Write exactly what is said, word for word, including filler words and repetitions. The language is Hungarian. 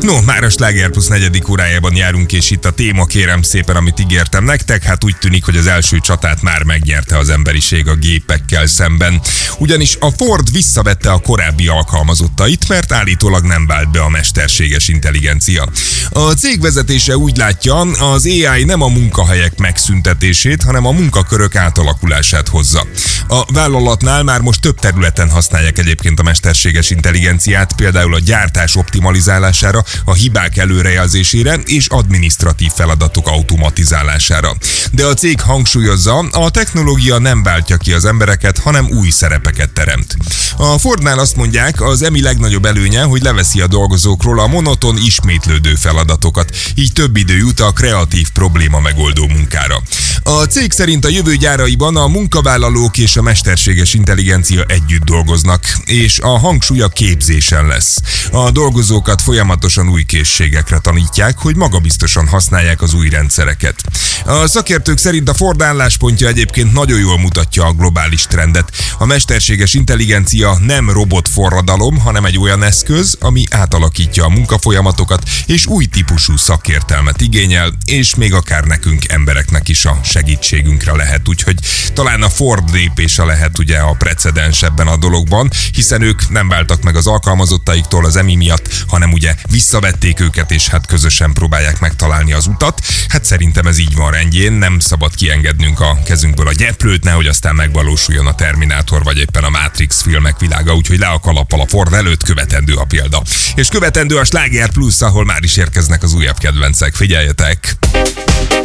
No, már a Sláger Plusz negyedik órájában járunk, és itt a téma, kérem szépen, amit ígértem nektek, hát úgy tűnik, hogy az első csatát már megnyerte az emberiség a gépekkel szemben. Ugyanis a Ford visszavette a korábbi alkalmazottait, mert állítólag nem vált be a mesterséges intelligencia. A cég vezetése úgy látja, az á i nem a munkahelyek megszüntetését, hanem a munkakörök átalakulását hozza. A vállalatnál már most több területen használják egyébként a mesterséges intelligenciát, például a gyártás optimalizálására, a hibák előrejelzésére és adminisztratív feladatok automatizálására. De a cég hangsúlyozza, a technológia nem váltja ki az embereket, hanem új szerepeket teremt. A Fordnál azt mondják, az emi legnagyobb előnye, hogy leveszi a dolgozókról a monoton, ismétlődő feladatokat, így több idő jut a kreatív probléma megoldó munkára. A cég szerint a jövő gyáraiban a munkavállalók és a mesterséges intelligencia együtt dolgoznak, és a hangsúly a képzésen lesz. A dolgozókat folyamatosan új készségekre tanítják, hogy magabiztosan használják az új rendszereket. A szakértők szerint a Ford álláspontja egyébként nagyon jól mutatja a globális trendet. A mesterséges intelligencia nem robotforradalom, hanem egy olyan eszköz, ami átalakítja a munkafolyamatokat, és új típusú szakértelmet igényel, és még akár nekünk embereknek is a segítségünkre lehet. Úgyhogy talán a Ford lépése lehet ugye a precedens ebben a dologban, hiszen ők nem váltak meg az alkalmazottaiktól az emi miatt, hanem ugye visszavették őket, és hát közösen próbálják megtalálni az utat. Hát szerintem ez így van rendjén, nem szabad kiengednünk a kezünkből a gyeplőt, nehogy aztán megvalósuljon a Terminátor vagy éppen a Matrix filmek világa, úgyhogy le a kalappal a Ford előtt, követendő a példa. És követendő a Sláger Plusz, ahol már is érkeznek az újabb kedvencek. Figyeljetek!